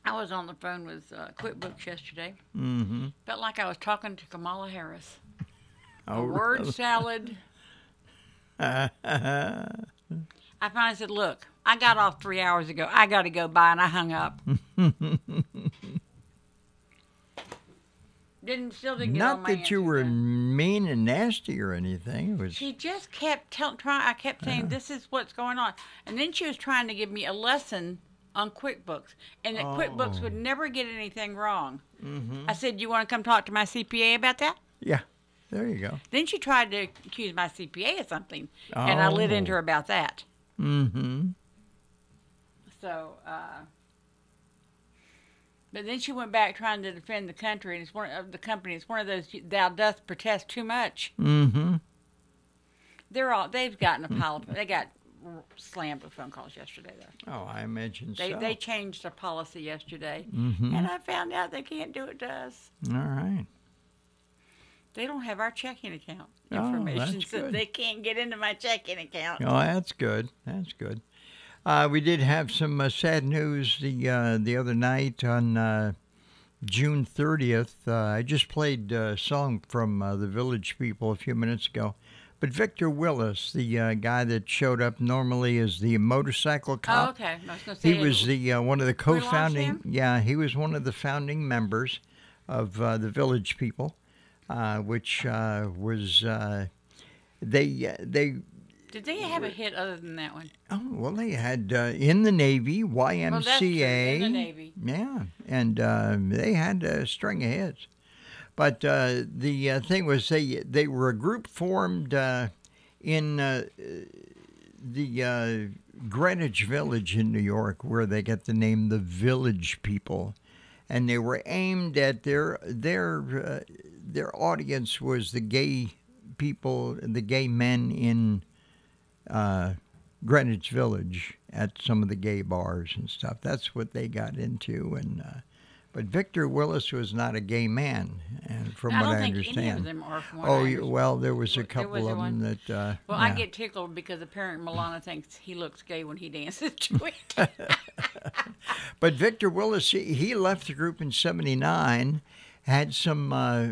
I was on the phone with QuickBooks yesterday. Mm-hmm. Felt like I was talking to Kamala Harris. Oh, A word really? salad. I finally said, "Look, I got off 3 hours ago. I got to go by," and I hung up. Still didn't get all Not my that you answers were done. mean and nasty or anything. It was. She just kept trying. I kept saying, "This is what's going on," and then she was trying to give me a lesson on QuickBooks, and that QuickBooks would never get anything wrong. Mm-hmm. I said, "You want to come talk to my CPA about that?" Yeah. There you go. Then she tried to accuse my CPA of something, and I lit into her about that. Mm-hmm. So, but then she went back trying to defend the country, and it's one of the company. It's one of those thou dost protest too much. Mm-hmm. They've gotten a pile of. They got slammed with phone calls yesterday, though. Oh, I imagine so. They changed their policy yesterday, Mm-hmm. and I found out they can't do it to us. All right. They don't have our checking account Oh, information, that's so good. they can't get into my checking account. Oh, that's good. That's good. We did have some sad news the other night on June 30th. I just played a song from the Village People a few minutes ago. But Victor Willis, the guy that showed up normally as the motorcycle Oh, cop, okay. I was going to say he was the one of the We lost co-founding. him? Yeah, he was one of the founding members of the Village People, which was they. Did they have a hit other than that one? Oh, well, they had in the Navy, YMCA. Well, that's true. In the Navy. Yeah, and they had a string of hits. But the thing was, they were a group formed in the Greenwich Village in New York, where they get the name the Village People, and they were aimed at their audience was the gay people, the gay men in Greenwich Village at some of the gay bars and stuff. That's what they got into, and but Victor Willis was not a gay man, and from what I think understand. any of them are. From what Oh, I understand. well, there was a There couple was of one? them that. Well, yeah. I get tickled because apparently Milana thinks he looks gay when he dances to it. But Victor Willis, he left the group in '79, had some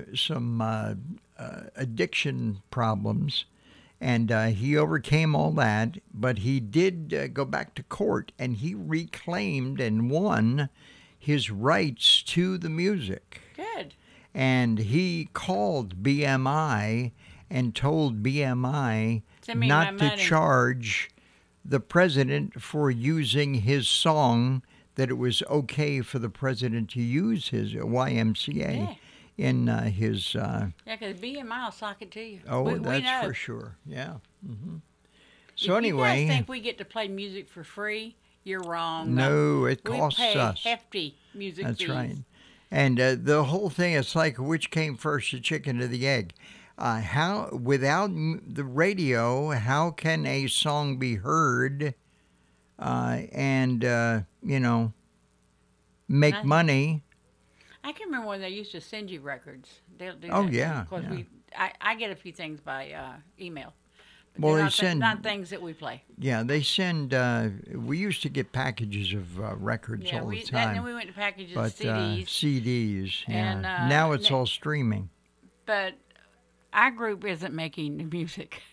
addiction problems, and he overcame all that. But he did go back to court, and he reclaimed and won his rights to the music. Good. And he called BMI and told BMI Send me not my to money. charge the president for using his song, that it was okay for the president to use his YMCA in his. Yeah, because BMI will sock it to you. Oh, we that's know. for sure. Yeah. Mm-hmm. So If you anyway, guys think we get to play music for free, you're wrong. no, it we costs pay us. hefty music That's fees. right. And the whole thing, it's like which came first, the chicken or the egg? How without the radio, how can a song be heard and make Nothing. money? I can remember when they used to send you records. They'll do Oh, that. yeah, Of course, yeah. I get a few things by email. But Well, they're they not send. not things that we play. Yeah, they send. We used to get packages of records Yeah, all the and time. then we went to packages But of CDs. CDs, yeah. And, now it's all streaming. But our group isn't making the music.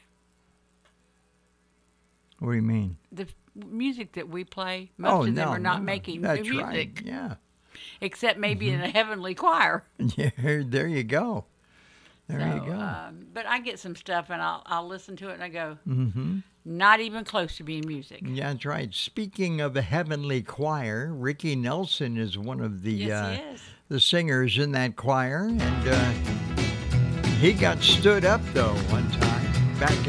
What do you mean? The music that we play, most of them are not making That's new music, right. Yeah. except maybe in a heavenly choir. Yeah. There you go. There you So, go. but I get some stuff and I'll listen to it and I go, Mm-hmm. not even close to being music. Yeah, that's right. Speaking of the heavenly choir, Ricky Nelson is one of the Yes, he is. the singers in that choir, and he got stood up though one time back